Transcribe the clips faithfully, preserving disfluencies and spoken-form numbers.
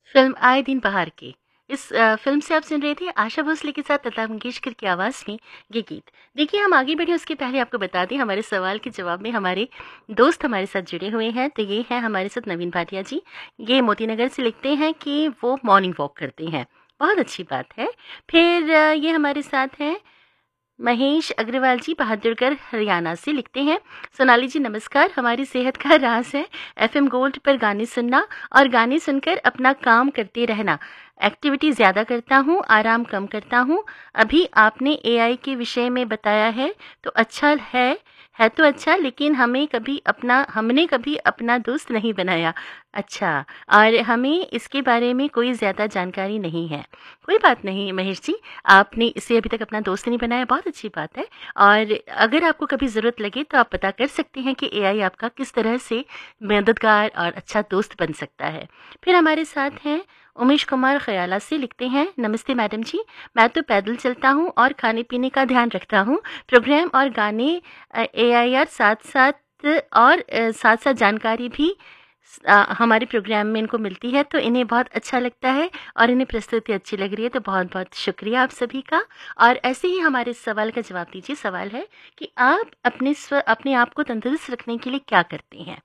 Film आए दिन बहार के। इस अ, फ़िल्म से आप सुन रहे थे आशा भोसले के साथ लता मंगेशकर की आवाज़ में ये गीत। देखिए, हम आगे बढ़ें उसके पहले आपको बता दें, हमारे सवाल के जवाब में हमारे दोस्त हमारे साथ जुड़े हुए हैं। तो ये हैं हमारे साथ नवीन भाटिया जी। ये मोतीनगर से लिखते हैं कि वो मॉर्निंग वॉक करते हैं। बहुत अच्छी बात है। फिर अ, ये हमारे साथ हैं महेश अग्रवाल जी, बहादुरगढ़ हरियाणा से लिखते हैं, सोनाली जी नमस्कार। हमारी सेहत का राज है एफएम गोल्ड पर गाने सुनना और गाने सुनकर अपना काम करते रहना। एक्टिविटी ज़्यादा करता हूँ, आराम कम करता हूँ। अभी आपने एआई के विषय में बताया है तो अच्छा है है तो अच्छा, लेकिन हमें कभी अपना हमने कभी अपना दोस्त नहीं बनाया। अच्छा, और हमें इसके बारे में कोई ज़्यादा जानकारी नहीं है। कोई बात नहीं महेश जी, आपने इसे अभी तक अपना दोस्त नहीं बनाया, बहुत अच्छी बात है। और अगर आपको कभी ज़रूरत लगे तो आप पता कर सकते हैं कि एआई आपका किस तरह से मददगार और अच्छा दोस्त बन सकता है। फिर हमारे साथ हैं उमेश कुमार खयाला से लिखते हैं, नमस्ते मैडम जी, मैं तो पैदल चलता हूँ और खाने पीने का ध्यान रखता हूँ। प्रोग्राम और गाने एआईआर साथ साथ और अ, साथ साथ जानकारी भी अ, हमारे प्रोग्राम में इनको मिलती है, तो इन्हें बहुत अच्छा लगता है और इन्हें प्रस्तुति अच्छी लग रही है। तो बहुत बहुत शुक्रिया आप सभी का। और ऐसे ही हमारे इस सवाल का जवाब दीजिए। सवाल है कि आप अपने स्व अपने आप को तंदुरुस्त रखने के लिए क्या करते हैं?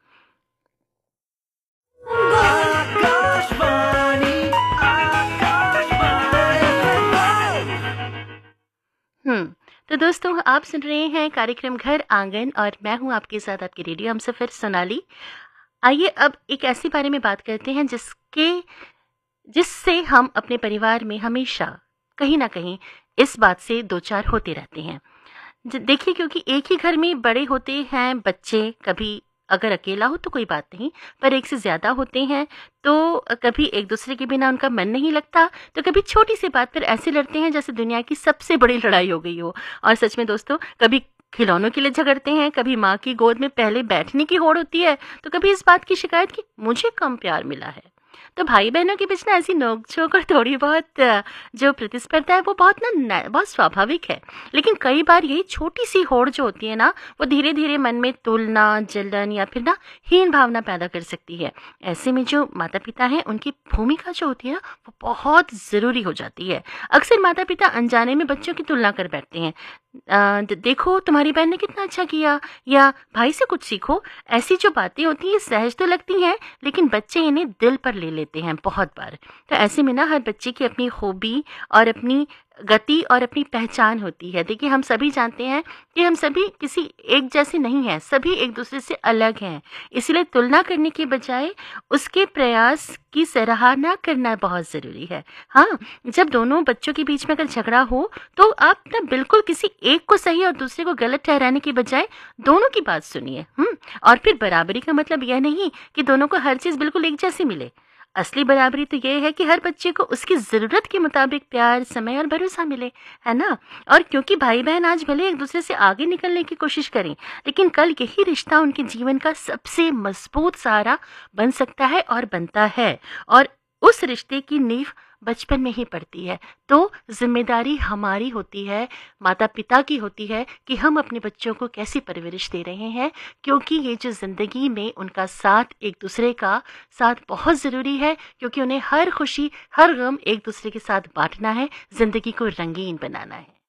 आकाशवाणी हम्म तो दोस्तों, आप सुन रहे हैं कार्यक्रम घर आंगन और मैं हूं आपके साथ आपकी रेडियो हमसफर सोनाली। आइए अब एक ऐसी बारे में बात करते हैं जिसके जिससे हम अपने परिवार में हमेशा कहीं ना कहीं इस बात से दो चार होते रहते हैं। ज- देखिए, क्योंकि एक ही घर में बड़े होते हैं बच्चे, कभी अगर अकेला हो तो कोई बात नहीं, पर एक से ज्यादा होते हैं तो कभी एक दूसरे के बिना उनका मन नहीं लगता, तो कभी छोटी सी बात पर ऐसे लड़ते हैं जैसे दुनिया की सबसे बड़ी लड़ाई हो गई हो। और सच में दोस्तों, कभी खिलौनों के लिए झगड़ते हैं, कभी माँ की गोद में पहले बैठने की होड़ होती है, तो कभी इस बात की शिकायत कि मुझे कम प्यार मिला है। तो भाई बहनों के बीच ना ऐसी नोक-झोंक और थोड़ी बहुत अ, जो प्रतिस्पर्धा है वो बहुत ना न बहुत स्वाभाविक है। लेकिन कई बार यही छोटी-सी होड़ जो होती है ना, वो धीरे-धीरे मन में तुलना, जलन या फिर ना हीन भावना पैदा कर सकती है। ऐसे में जो माता-पिता हैं, उनकी भूमिका जो होती है ना, वो बहुत ज़रूरी हो जाती है। अक्सर माता-पिता अनजाने में बच्चों की तुलना कर बैठते हैं। अ, द देखो तुम्हारी बहन ने कितना अच्छा किया, या भाई से कुछ सीखो। ऐसी जो बातें होती हैं सहज तो लगती हैं, लेकिन बच्चे इन्हें दिल पर ले लेते हैं बहुत बार। तो ऐसे में ना हर बच्चे की अपनी खूबी और अपनी गति और अपनी पहचान होती है। देखिए, हम सभी जानते हैं कि हम सभी किसी एक जैसे नहीं हैं, सभी एक दूसरे से अलग हैं। इसलिए तुलना करने के बजाय उसके प्रयास की सराहना करना बहुत ज़रूरी है। हाँ, जब दोनों बच्चों के बीच में अगर झगड़ा हो तो आप ना बिल्कुल किसी एक को सही और दूसरे को गलत ठहराने की बजाय दोनों की बात सुनिए। हम्म और फिर बराबरी का मतलब यह नहीं कि दोनों को हर चीज बिल्कुल एक जैसी मिले। असली बराबरी तो यह है कि हर बच्चे को उसकी जरूरत के मुताबिक प्यार, समय और भरोसा मिले, है ना। और क्योंकि भाई बहन आज भले एक दूसरे से आगे निकलने की कोशिश करें, लेकिन कल यही रिश्ता उनके जीवन का सबसे मजबूत सहारा बन सकता है और बनता है। और उस रिश्ते की नींव बचपन में ही पड़ती है। तो जिम्मेदारी हमारी होती है, माता पिता की होती है, कि हम अपने बच्चों को कैसी परवरिश दे रहे हैं। क्योंकि ये जो जिंदगी में उनका साथ, एक दूसरे का साथ बहुत ज़रूरी है, क्योंकि उन्हें हर खुशी हर गम एक दूसरे के साथ बांटना है, जिंदगी को रंगीन बनाना है।